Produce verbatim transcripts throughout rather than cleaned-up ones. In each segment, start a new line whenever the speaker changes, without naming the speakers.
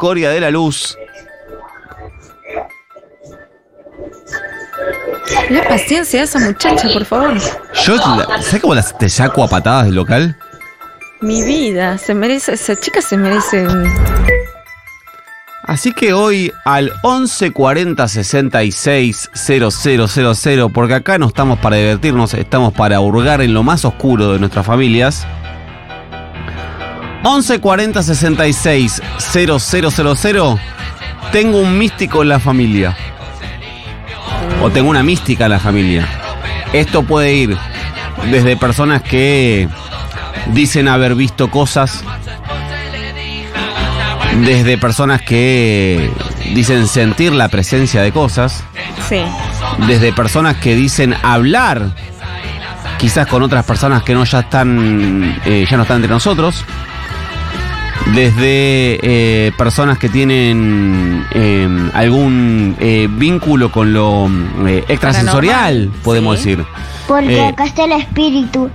escoria de la luz.
La paciencia de esa muchacha, por favor.
Yo, ¿sabes cómo las te saco a patadas del local?
Mi vida, se merece, esa chica se merece un...
Así que hoy al once cuarenta sesenta y seis cero cero cero cero, porque acá no estamos para divertirnos, estamos para hurgar en lo más oscuro de nuestras familias. once cuarenta sesenta y seis cero cero cero cero. Tengo un místico en la familia. O tengo una mística en la familia. Esto puede ir desde personas que dicen haber visto cosas, desde personas que dicen sentir la presencia de cosas,
Sí.
desde personas que dicen hablar quizás con otras personas que no ya están eh, ya no están entre nosotros, desde eh, personas que tienen eh, algún eh, vínculo con lo eh, extrasensorial,
Paranormal,
podemos
sí.
decir.
Porque
Eh,
acá está el espíritu.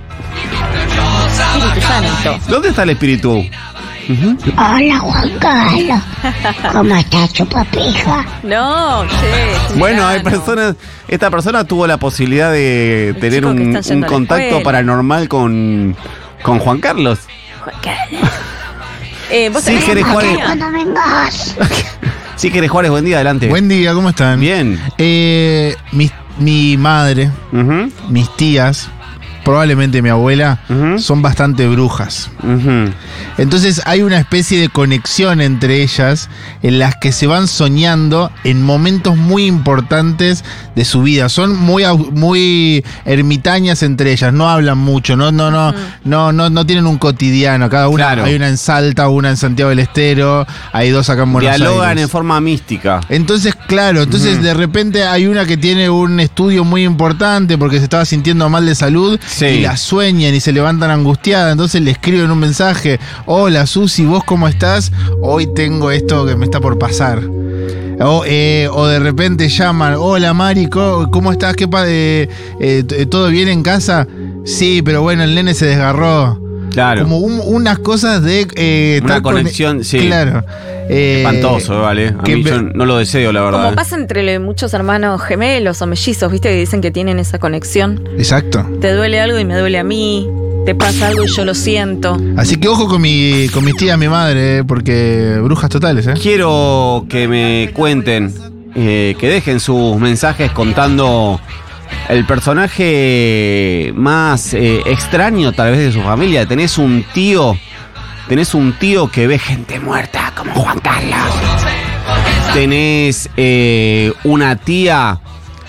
Espíritu Santo.
¿Dónde está el espíritu? Ujú.
Hola, Juan Carlos. ¿Cómo estás, chupapija?
No, che.
Bueno, hay
Cirano.
personas. Esta persona tuvo la posibilidad de
El
tener
chico que
un,
está yendo
un
a la
contacto
escuela.
paranormal con, con Juan Carlos.
Juan Carlos. Eh, ¿Vos
Sí,
tenés
Jerez
una
Juárez.
amiga?
Cuando vengas.
Sí, Jerez Juárez, buen día, adelante.
Buen día, ¿cómo están?
Bien.
Eh, mi, mi madre,
Ujú,
mis tías, probablemente mi abuela,
Ujú.
son bastante brujas.
ujú.
Entonces hay una especie de conexión entre ellas en las que se van soñando en momentos muy importantes de su vida. Son muy, au- muy ermitañas entre ellas, no hablan mucho, no, no, no, no, no, no tienen un cotidiano. Cada una,
Claro.
hay una en Salta, una en Santiago del Estero, hay dos acá en Buenos
Dialogan
Aires.
en forma mística.
Entonces, claro, entonces
Ujú.
de repente hay una que tiene un estudio muy importante porque se estaba sintiendo mal de salud
Sí.
y la sueñan y se levantan angustiada, entonces le escriben un mensaje: hola Susi, ¿vos cómo estás? Hoy tengo esto que me está por pasar. O, eh, o de repente llaman: hola Mari, ¿cómo, cómo estás? ¿Qué pa- eh, eh, t- ¿Todo bien en casa? Sí, pero bueno, el nene se desgarró.
Claro.
Como un- unas cosas de... eh,
Una
estar con-
conexión, sí.
Claro. Eh,
Espantoso, ¿vale? A
que
mí
ve-
yo no lo deseo, la verdad.
Como pasa entre muchos hermanos gemelos o mellizos, ¿viste? Que dicen que tienen esa conexión.
Exacto.
Te duele algo y me duele a mí. Te pasa algo y yo lo siento.
Así que ojo con mi con mis tías, mi madre, eh, porque brujas totales, ¿eh?
Quiero que me cuenten, eh, que dejen sus mensajes contando el personaje más eh, extraño tal vez de su familia. Tenés un tío, tenés un tío que ve gente muerta como Juan Carlos. Tenés eh, una tía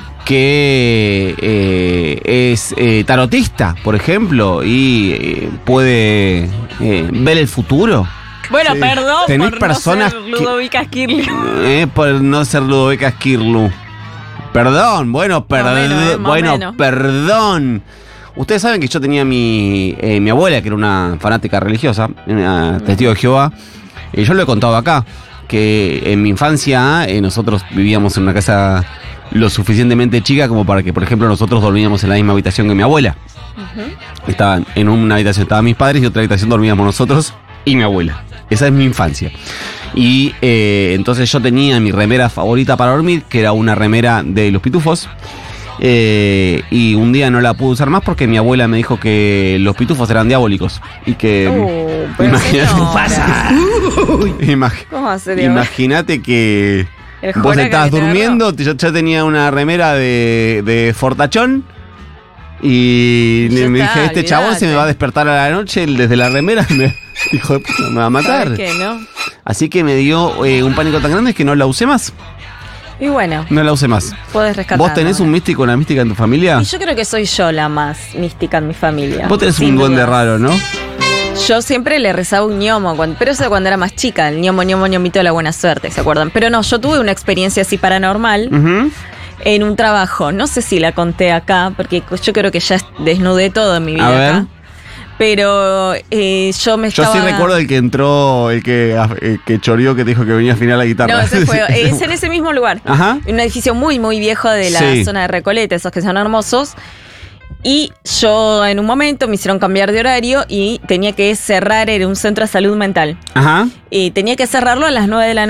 que eh, es eh, tarotista, por ejemplo, y eh, puede eh, ver el futuro.
Bueno, perdón
Tenés
por
personas
no ser
que-
Ludovica Skirli.
Eh, por no ser Ludovica Skirlu. Perdón, bueno, perdón.
menos, eh, más
bueno,
menos.
perdón. Ustedes saben que yo tenía mi, eh, mi abuela, que era una fanática religiosa, una testigo de Jehová. Y yo lo he contado acá, que en mi infancia eh, nosotros vivíamos en una casa lo suficientemente chica como para que, por ejemplo, nosotros dormíamos en la misma habitación que mi abuela. Estaban en una habitación estaban mis padres y otra habitación dormíamos nosotros y mi abuela. Esa es mi infancia. Y eh, entonces yo tenía mi remera favorita para dormir, que era una remera de los Pitufos. Eh, y un día no la pude usar más porque mi abuela me dijo que los Pitufos eran diabólicos. Y que...
Uh, pero
imagínate-
señora.
Imag-
¿Cómo va a ser diabólico?
Imagínate que
El
vos
joraca
estabas
que te
durmiendo, yo ya tenía una remera de, de fortachón. Y
Ya
me
está,
dije, este chabón se me
olvidate.
va a despertar a la noche desde la remera. Me, hijo de puta, me va a matar.
¿Sabes qué, no?
Así que me dio eh, un pánico tan grande que no la usé más.
Y bueno,
No la usé más.
podés rescatar.
¿Vos tenés un místico, una mística en tu familia?
Y yo creo que soy yo la más mística en mi familia.
Vos tenés
sin
un duende
dudas.
raro, ¿no?
Yo siempre le rezaba un ñomo, cuando- pero eso cuando era más chica, el ñomo, ñomo, ñomito de la buena suerte, ¿se acuerdan? Pero no, yo tuve una experiencia así paranormal
Ujú.
en un trabajo. No sé si la conté acá, porque yo creo que ya desnudé todo en mi vida
A ver.
acá. Pero eh, yo me
Yo
estaba...
sí recuerdo el que entró, el que, el que choreó, que te dijo que venía a afinar la guitarra.
No, ese fue, es en ese mismo lugar.
Ajá.
En un edificio muy, muy viejo de la
Sí.
zona de Recoleta, esos que son hermosos. Y yo en un momento me hicieron cambiar de horario y tenía que cerrar, era un centro de salud mental.
Ajá.
Y tenía que cerrarlo a las nueve de la noche.